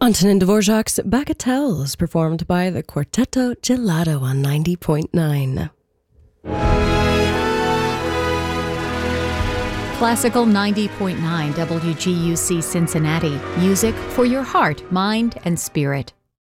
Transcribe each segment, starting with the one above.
Antonin Dvorak's Bagatelles, performed by the Quartetto Gelato on 90.9. Classical 90.9 WGUC Cincinnati. Music for your heart, mind, and spirit.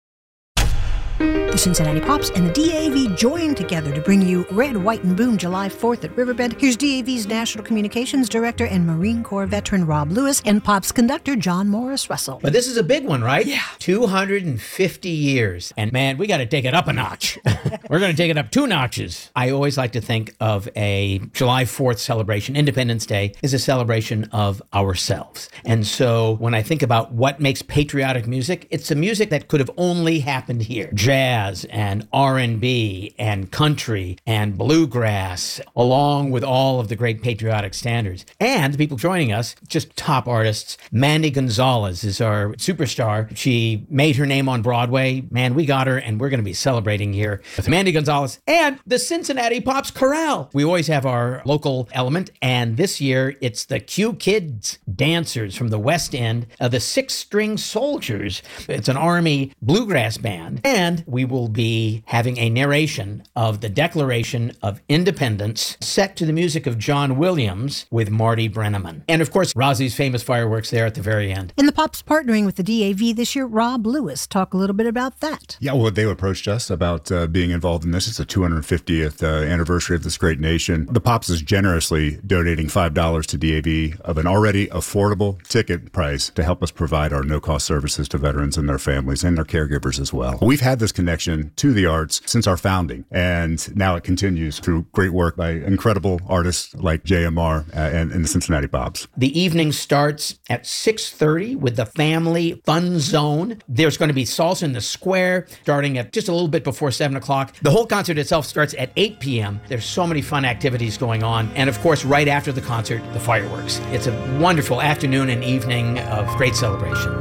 The Cincinnati Pops and the DAV join together to bring you Red, White, and Boom July 4th at Riverbend. Here's DAV's National Communications Director and Marine Corps veteran Rob Lewis and Pops conductor John Morris Russell. But this is a big one, right? Yeah. 250 years. And man, we got to take it up a notch. We're going to take it up 2 notches. I always like to think of a July 4th celebration, Independence Day, is a celebration of ourselves. And so when I think about what makes patriotic music, it's the music that could have only happened here. Jazz and R&B and country and bluegrass, along with all of the great patriotic standards. And the people joining us, just top artists. Mandy Gonzalez is our superstar. She made her name on Broadway. Man, we got her, and we're going to be celebrating here with Mandy Gonzalez and the Cincinnati Pops Chorale. We always have our local element, and this year it's the Q Kids Dancers from the West End, the Six String Soldiers. It's an Army bluegrass band, and we will be having a narration of the Declaration of Independence set to the music of John Williams with Marty Brenneman. And of course, Rozzy's famous fireworks there at the very end. And the Pops partnering with the DAV this year, Rob Lewis. Talk a little bit about that. Yeah, well, they approached us about being involved in this. It's the 250th anniversary of this great nation. The Pops is generously donating $5 to DAV of an already affordable ticket price to help us provide our no-cost services to veterans and their families and their caregivers as well. We've had this connection to the arts since our founding, and now it continues through great work by incredible artists like JMR and the Cincinnati Pops. The evening starts at 6:30 with the Family Fun Zone. There's going to be salsa in the square starting at just a little bit before 7 o'clock. The whole concert itself starts at 8 p.m. There's so many fun activities going on. And of course, right after the concert, the fireworks. It's a wonderful afternoon and evening of great celebration.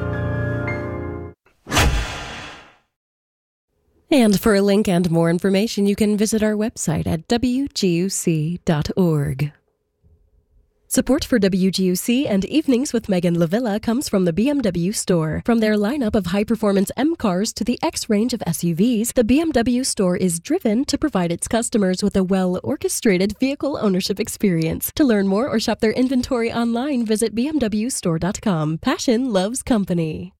And for a link and more information, you can visit our website at wguc.org. Support for WGUC and Evenings with Megan LaVilla comes from the BMW store. From their lineup of high-performance M cars to the X range of SUVs, the BMW store is driven to provide its customers with a well-orchestrated vehicle ownership experience. To learn more or shop their inventory online, visit bmwstore.com. Passion loves company.